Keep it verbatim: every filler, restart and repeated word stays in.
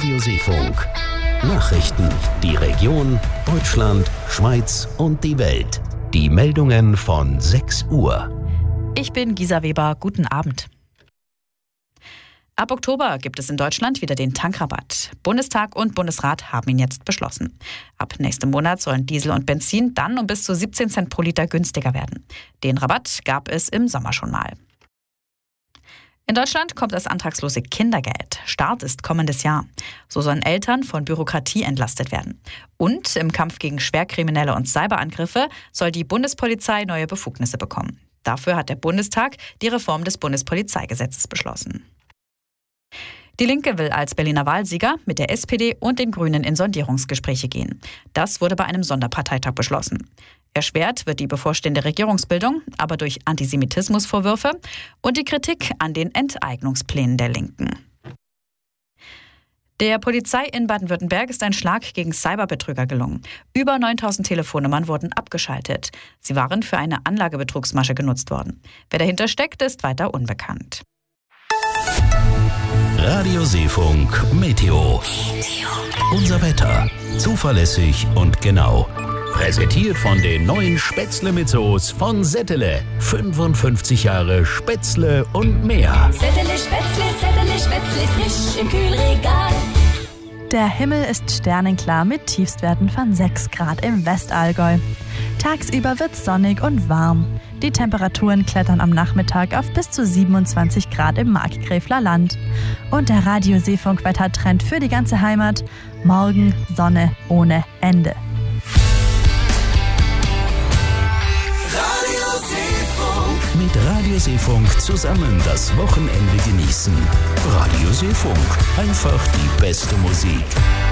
Radio Seefunk. Nachrichten, die Region, Deutschland, Schweiz und die Welt. Die Meldungen von sechs Uhr. Ich bin Gisa Weber, guten Abend. Ab Oktober gibt es in Deutschland wieder den Tankrabatt. Bundestag und Bundesrat haben ihn jetzt beschlossen. Ab nächstem Monat sollen Diesel und Benzin dann um bis zu siebzehn Cent pro Liter günstiger werden. Den Rabatt gab es im Sommer schon mal. In Deutschland kommt das antragslose Kindergeld. Start ist kommendes Jahr. So sollen Eltern von Bürokratie entlastet werden. Und im Kampf gegen Schwerkriminelle und Cyberangriffe soll die Bundespolizei neue Befugnisse bekommen. Dafür hat der Bundestag die Reform des Bundespolizeigesetzes beschlossen. Die Linke will als Berliner Wahlsieger mit der S P D und den Grünen in Sondierungsgespräche gehen. Das wurde bei einem Sonderparteitag beschlossen. Erschwert wird die bevorstehende Regierungsbildung aber durch Antisemitismusvorwürfe und die Kritik an den Enteignungsplänen der Linken. Der Polizei in Baden-Württemberg ist ein Schlag gegen Cyberbetrüger gelungen. Über neuntausend Telefonnummern wurden abgeschaltet. Sie waren für eine Anlagebetrugsmasche genutzt worden. Wer dahinter steckt, ist weiter unbekannt. Radio Seefunk Meteo. Unser Wetter. Zuverlässig und genau. Präsentiert von den neuen Spätzle mit Soße von Settele. fünfundfünfzig Jahre Spätzle und mehr. Settele Spätzle, Settele Spätzle, frisch im Kühlregal. Der Himmel ist sternenklar mit Tiefstwerten von sechs Grad im Westallgäu. Tagsüber wird es sonnig und warm. Die Temperaturen klettern am Nachmittag auf bis zu siebenundzwanzig Grad im Markgräfler Land. Und der Radio Seefunk-Wettertrend für die ganze Heimat: morgen Sonne ohne Ende. Radio Seefunk. Mit Radio Seefunk zusammen das Wochenende genießen. Radio Seefunk. Einfach die beste Musik.